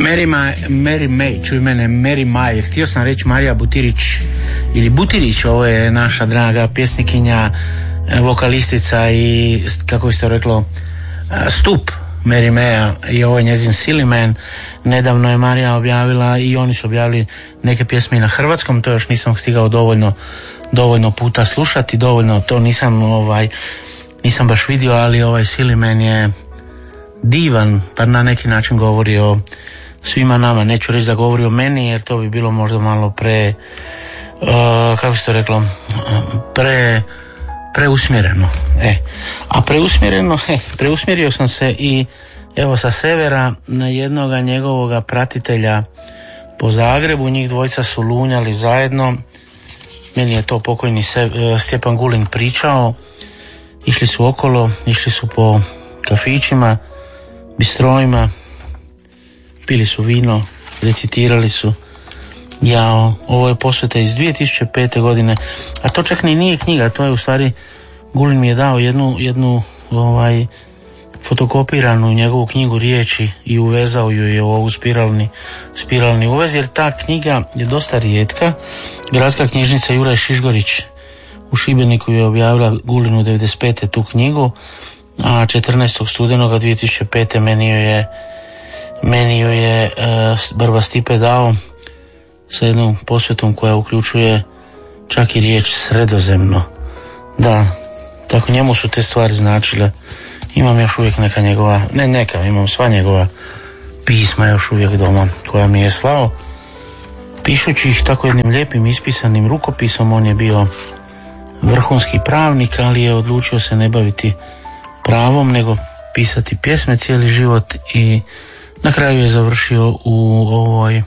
Mary May, čuj mene, Mary Mayer. Htio sam reći Marija Butirić ili Butirić, ovo je naša draga pjesnikinja, vokalistica i, kako bi se reklo, stup Mary Maya, i ovo je njezin Silly Man. Nedavno je Marija objavila i oni su objavili neke pjesme na hrvatskom, to još nisam stigao dovoljno puta slušati, dovoljno to nisam baš vidio, ali ovaj Silly Man je divan, pa na neki način govori o svima nama. Neću reći da govori o meni, jer to bi bilo možda malo kako se to reklo, preusmjereno. A preusmjerio sam se i evo sa severa na jednoga njegovoga pratitelja po Zagrebu. Njih dvojica su lunjali zajedno. Meni je to pokojni Stjepan Gulin pričao. Išli su okolo, išli su po kafićima, bistrojima, pili su vino, recitirali su jao. Ovo je posveta iz 2005. godine, a to čak ni nije knjiga, to je u stvari, Gulin mi je dao jednu fotokopiranu njegovu knjigu riječi i uvezao ju je u ovu spiralni uvez, jer ta knjiga je dosta rijetka. Gradska knjižnica Juraj Šišgorić u Šibeniku je objavila Gulinu 95. tu knjigu, a 14. studenoga 2005. meni ju je Barba Stipe dao sa jednom posvetom koja uključuje čak i riječ sredozemno. Da, tako njemu su te stvari značile. Imam još uvijek imam sva njegova pisma još uvijek doma koja mi je slao. Pišući ih tako jednim lijepim ispisanim rukopisom. On je bio vrhunski pravnik, ali je odlučio se ne baviti pravom, nego pisati pjesme cijeli život, i na kraju je završio u ovoj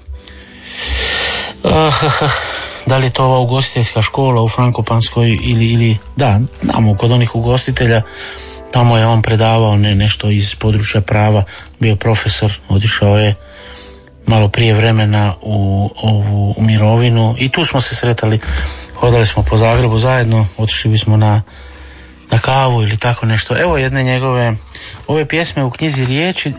da li je to ova ugostiteljska škola u Frankopanskoj ili namo kod onih ugostitelja. Tamo je on predavao nešto iz područja prava, bio profesor, otišao je malo prije vremena u mirovinu i tu smo se sretali, hodali smo po Zagrebu zajedno, otišli bismo na kavu ili tako nešto. Evo jedne njegove ove pjesme u knjizi riječi,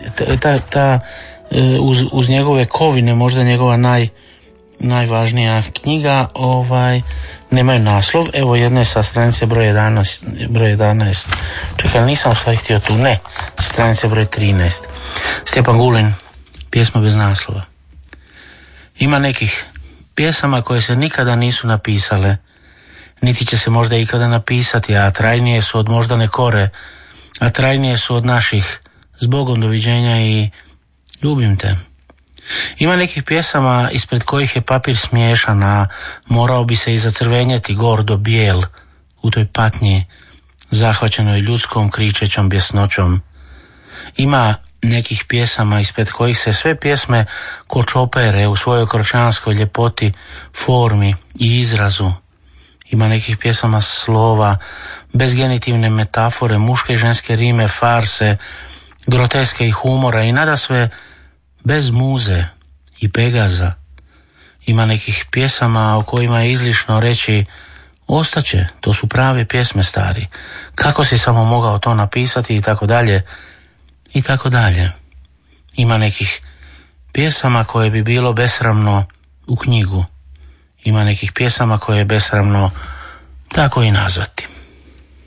uz njegove kovine, možda njegova najvažnija knjiga, nemaju naslov. Evo jedna je sa stranice broj 11. Čekaj, nisam u stvari htio tu, stranice broj 13. Stjepan Gulin, pjesma bez naslova. Ima nekih pjesama koje se nikada nisu napisale, niti će se možda ikada napisati, a trajnije su od moždane kore, a trajnije su od naših zbogom doviđenja i ljubim te. Ima nekih pjesama ispred kojih je papir smiješan, a morao bi se i zacrvenjeti gordo bijel u toj patnji zahvaćenoj ljudskom kričećom bjesnoćom. Ima nekih pjesama ispred kojih se sve pjesme kočopere u svojoj kročanskoj ljepoti, formi i izrazu. Ima nekih pjesama slova, bez genitivne metafore, muške i ženske rime, farse, groteske i humora, i nadasve bez muze i Pegaza. Ima nekih pjesama o kojima je izlišno reći ostaće, to su prave pjesme stari, kako si samo mogao to napisati, i tako dalje i tako dalje. Ima nekih pjesama koje bi bilo besramno u knjigu. Ima nekih pjesama koje je besramno tako i nazvati.